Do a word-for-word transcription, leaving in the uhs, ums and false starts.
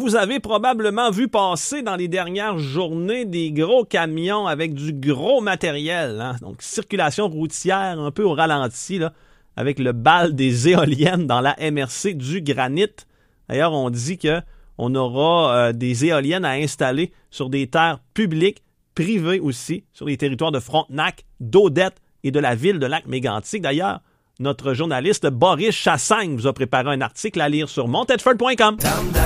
Vous avez probablement vu passer dans les dernières journées des gros camions avec du gros matériel. Hein? Donc, circulation routière un peu au ralenti, là, avec le bal des éoliennes dans la M R C du Granit. D'ailleurs, on dit qu'on aura euh, des éoliennes à installer sur des terres publiques, privées aussi, sur les territoires de Frontenac, d'Odette et de la ville de Lac-Mégantic. D'ailleurs, notre journaliste Boris Chassagne vous a préparé un article à lire sur montedford point com.